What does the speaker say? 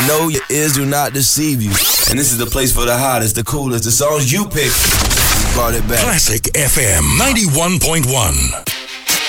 know your ears do not deceive you. And this is the place for the hottest, the coolest, the songs you pick. We brought it back. Classic FM 91.1.